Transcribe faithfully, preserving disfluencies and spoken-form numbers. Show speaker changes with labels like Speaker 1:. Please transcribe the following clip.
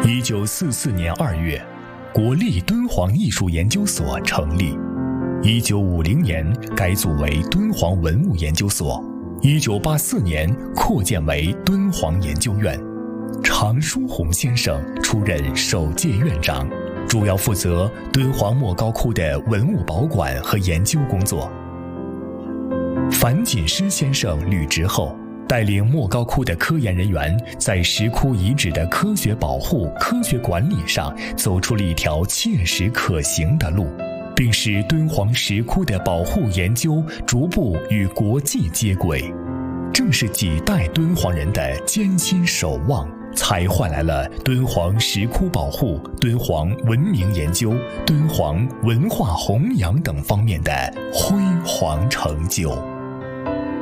Speaker 1: 一九四四年二月，国立敦煌艺术研究所成立。一九五零年改组为敦煌文物研究所。一九八四年扩建为敦煌研究院，常书鸿先生出任首届院长，主要负责敦煌莫高窟的文物保管和研究工作。樊锦诗先生履职后，带领莫高窟的科研人员在石窟遗址的科学保护、科学管理上走出了一条切实可行的路，并使敦煌石窟的保护研究逐步与国际接轨。正是几代敦煌人的艰辛守望，才换来了敦煌石窟保护、敦煌文明研究、敦煌文化弘扬等方面的辉煌成就。